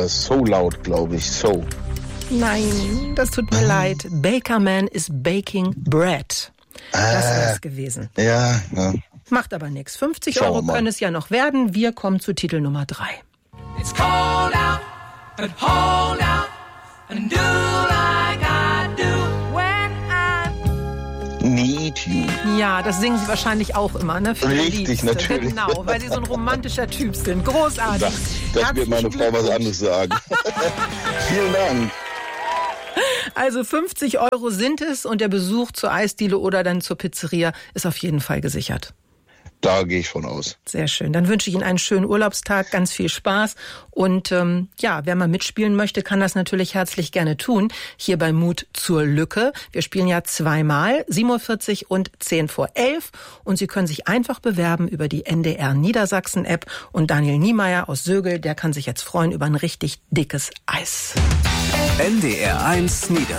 So Loud, glaube ich. So. Nein, das tut mir leid. Bakerman is baking bread. Das wäre es gewesen. Ja. Macht aber nichts. 50 Euro können es ja noch werden. Wir kommen zu Titel Nummer 3. It's cold out, but hold out and do like I do when I Need You. Ja, das singen Sie wahrscheinlich auch immer, ne? Für Richtig, Liebste. natürlich. Genau, weil Sie so ein romantischer Typ sind. Großartig. Das wird meine Frau was anderes sagen. Vielen Dank. Also 50 Euro sind es und der Besuch zur Eisdiele oder dann zur Pizzeria ist auf jeden Fall gesichert. Da gehe ich von aus. Sehr schön. Dann wünsche ich Ihnen einen schönen Urlaubstag, ganz viel Spaß. Und wer mal mitspielen möchte, kann das natürlich herzlich gerne tun. Hier bei Mut zur Lücke. Wir spielen ja zweimal, 7.40 Uhr und 10:11. Und Sie können sich einfach bewerben über die NDR Niedersachsen-App. Und Daniel Niemeyer aus Sögel, der kann sich jetzt freuen über ein richtig dickes Eis. NDR 1 Niedersachsen.